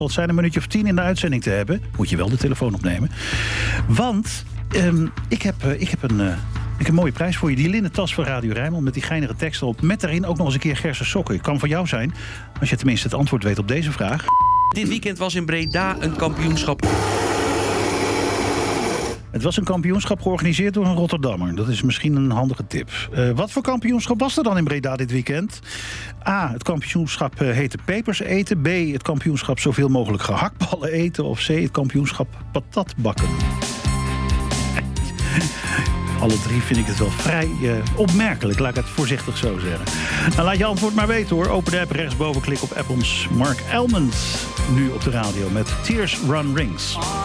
Het zijn een minuutje of 10 in de uitzending te hebben. Moet je wel de telefoon opnemen. Want ik heb een mooie prijs voor je. Die linnen tas van Radio Rijnmond met die geinige tekst erop. Met daarin ook nog eens een keer Gerse sokken. Het kan van jou zijn, als je tenminste het antwoord weet op deze vraag. Dit weekend was in Breda een kampioenschap. Het was een kampioenschap georganiseerd door een Rotterdammer. Dat is misschien een handige tip. Wat voor kampioenschap was er dan in Breda dit weekend? A, het kampioenschap heette pepers eten. B, het kampioenschap zoveel mogelijk gehaktballen eten. Of C, het kampioenschap patat bakken. Alle drie vind ik het wel vrij opmerkelijk, laat ik het voorzichtig zo zeggen. Nou, laat je antwoord maar weten hoor. Open de app rechtsboven, klik op app ons. Mark Elmond nu op de radio met Tears Run Rings.